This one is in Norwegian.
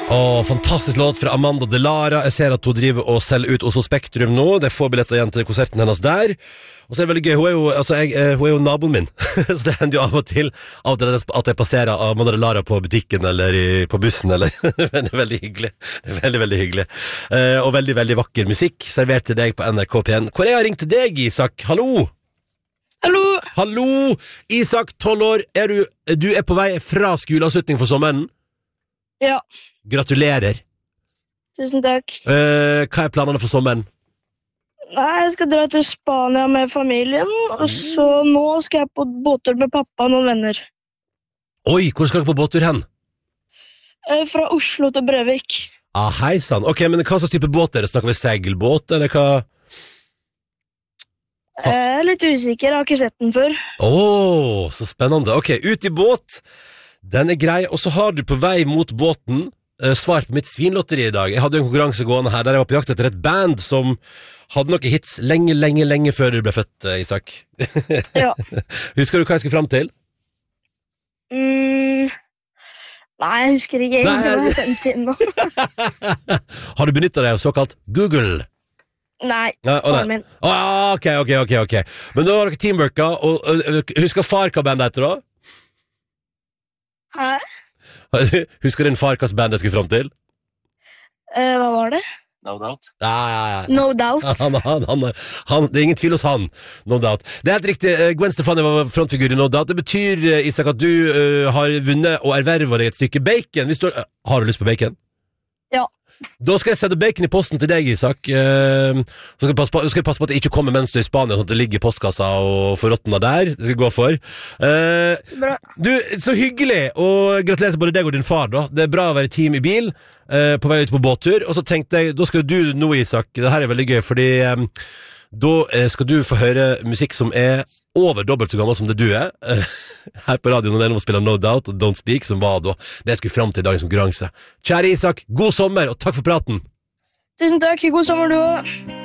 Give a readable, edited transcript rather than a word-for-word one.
Fantastisk låt fra Amanda Delara. Jeg ser at hun driver og selger ut Oslo Spektrum nå. Det får billetter igjen til konserten hennes der. Og så er det veldig gøy, hun er jo naboen min. Så det hender jo av og til at jeg passerer Amanda Delara på butikken eller på bussen. Eller. Det er veldig hyggelig. Det er veldig, veldig hyggelig. Og veldig, veldig vakker musikk servert til deg på NRK P1. Hvor har ringt til deg, Isak? Hallo! Hallo! Hallo! Isak, 12 år. Du er på vei fra skoleavslutning for sommeren? Ja. Gratulerer. Tusen takk. Hva er planene for sommeren? Nei, jeg skal dra til Spania med familien, og så nå skal jeg på båttur med pappa og noen venner. Oi, hvor skal du på båttur hen? Fra Oslo til Brøvik. Hei sann. Ok, men hva slags type båt er det? Snakker vi seilbåt, eller hva? Jeg er litt usikker, jeg har ikke sett den før. Så spennende. Ok, ut i båt. Den er grei, og så har du på vei mot båten svar på mitt svinlotteri i dag. Jeg hadde en konkurranse gående her der jeg var på jakt etter et band som hadde noen hits lenge før du ble født, Isak. Ja. Husker du hva jeg skulle fram til? Nei, jeg husker ikke egentlig hva jeg sendte inn nå. Har du benyttet deg av såkalt Google? Nei, faren min. Ok. Men da var dere teamworka, og husker far hva bandet heter da? Hæ? Husker din far hva band jeg skulle fram til? Hva var det? No Doubt. Ja. No Doubt. Det er ingen tvil hos han. No Doubt. Det er helt riktig. Gwen Stefani var frontfigur i No Doubt. Det betyr, Isak, at du har vunnet og ervervet deg et stykke bacon. Har du lyst på bacon? Ja. Da skal jeg sette bacon i posten til deg, Isak. Så skal jeg passe på at det ikke kommer mens du er i Spania, sånn at det ligger i postkassa og forråtner der. Det skal jeg gå for. Så bra. Du, så hyggelig, og gratulerer til både deg og din far da. Det er bra å være team i bil på vei ut på båttur. Og så tenkte jeg, da skal du nå, Isak. Det her er veldig gøy, fordi da skal du få høre musikk som er over dobbelt så gammel som det du er. Her på radioen, og det er noe å spille No Doubt og Don't Speak, som var da det jeg skulle frem til dagens konkurranse. Kjære Isak, god sommer, og takk for praten. Tusen takk, god sommer du også.